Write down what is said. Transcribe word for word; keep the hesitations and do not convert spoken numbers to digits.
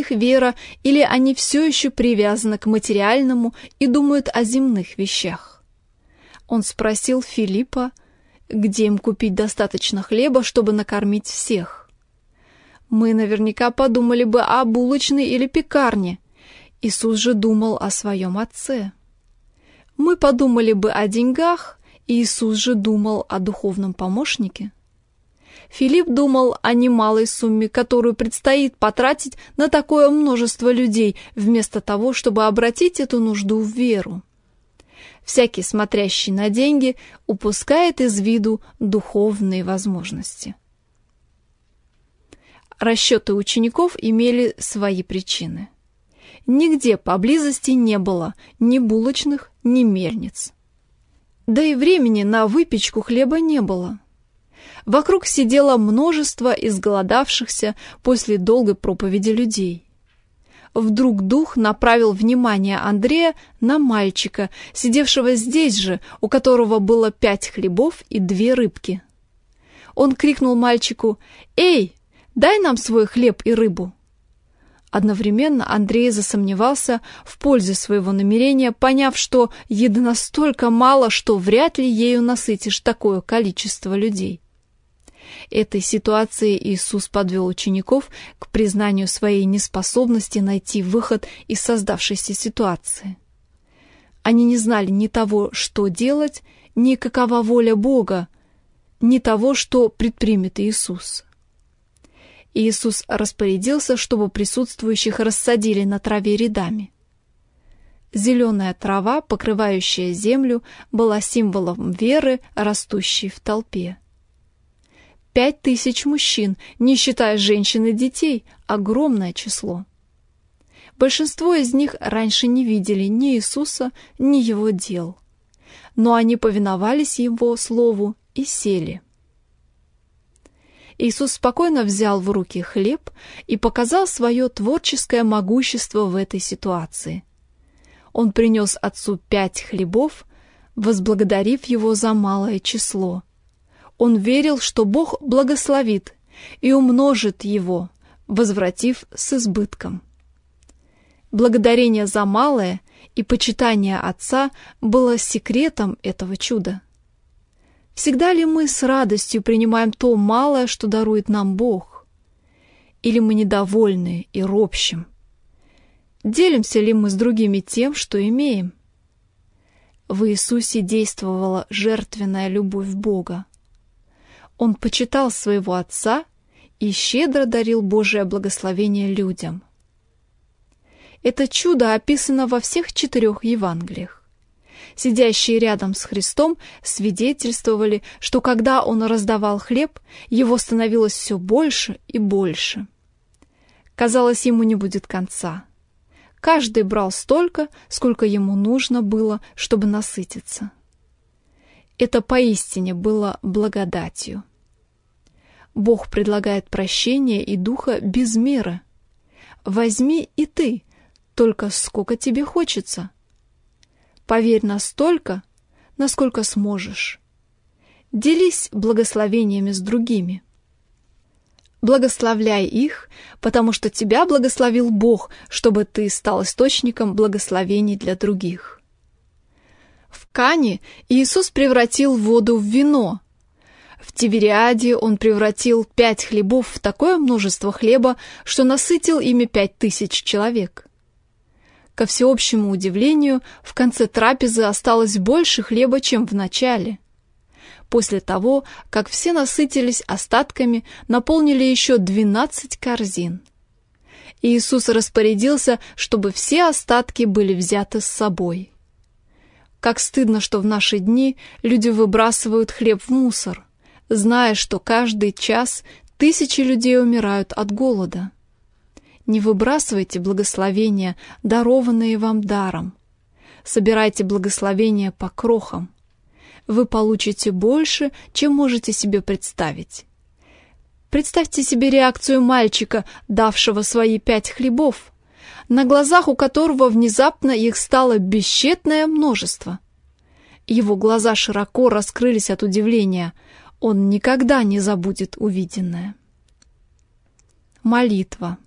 них вера, или они все еще привязаны к материальному и думают о земных вещах. Он спросил Филиппа, где им купить достаточно хлеба, чтобы накормить всех. Мы наверняка подумали бы о булочной или пекарне. Иисус же думал о своем Отце. Мы подумали бы о деньгах, Иисус же думал о духовном помощнике. Филипп думал о немалой сумме, которую предстоит потратить на такое множество людей, вместо того, чтобы обратить эту нужду в веру. Всякий, смотрящий на деньги, упускает из виду духовные возможности. Расчеты учеников имели свои причины. Нигде поблизости не было ни булочных, ни мельниц. Да и времени на выпечку хлеба не было. Вокруг сидело множество изголодавшихся после долгой проповеди людей. Вдруг дух направил внимание Андрея на мальчика, сидевшего здесь же, у которого было пять хлебов и две рыбки. Он крикнул мальчику: «Эй, дай нам свой хлеб и рыбу!» Одновременно Андрей засомневался в пользе своего намерения, поняв, что еды настолько мало, что вряд ли ею насытишь такое количество людей. Этой ситуацией Иисус подвел учеников к признанию своей неспособности найти выход из создавшейся ситуации. Они не знали ни того, что делать, ни какова воля Бога, ни того, что предпримет Иисус. Иисус распорядился, чтобы присутствующих рассадили на траве рядами. Зеленая трава, покрывающая землю, была символом веры, растущей в толпе. Пять тысяч мужчин, не считая женщин и детей, огромное число. Большинство из них раньше не видели ни Иисуса, ни Его дел. Но они повиновались Его слову и сели. Иисус спокойно взял в руки хлеб и показал свое творческое могущество в этой ситуации. Он принес Отцу пять хлебов, возблагодарив Его за малое число. Он верил, что Бог благословит и умножит его, возвратив с избытком. Благодарение за малое и почитание Отца было секретом этого чуда. Всегда ли мы с радостью принимаем то малое, что дарует нам Бог? Или мы недовольны и ропщим? Делимся ли мы с другими тем, что имеем? В Иисусе действовала жертвенная любовь Бога. Он почитал своего Отца и щедро дарил Божие благословение людям. Это чудо описано во всех четырех Евангелиях. Сидящие рядом с Христом свидетельствовали, что когда Он раздавал хлеб, его становилось все больше и больше. Казалось, ему не будет конца. Каждый брал столько, сколько ему нужно было, чтобы насытиться. Это поистине было благодатью. Бог предлагает прощение и духа без меры. Возьми и ты, только сколько тебе хочется. Поверь настолько, насколько сможешь. Делись благословениями с другими. Благословляй их, потому что тебя благословил Бог, чтобы ты стал источником благословений для других. В Кане Иисус превратил воду в вино. В Тивериаде Он превратил пять хлебов в такое множество хлеба, что насытил ими пять тысяч человек. Ко всеобщему удивлению, в конце трапезы осталось больше хлеба, чем в начале. После того, как все насытились остатками, наполнили еще двенадцать корзин. Иисус распорядился, чтобы все остатки были взяты с собой. Как стыдно, что в наши дни люди выбрасывают хлеб в мусор, зная, что каждый час тысячи людей умирают от голода. Не выбрасывайте благословения, дарованные вам даром. Собирайте благословения по крохам. Вы получите больше, чем можете себе представить. Представьте себе реакцию мальчика, давшего свои пять хлебов, на глазах у которого внезапно их стало бесчетное множество. Его глаза широко раскрылись от удивления. Он никогда не забудет увиденное. Молитва.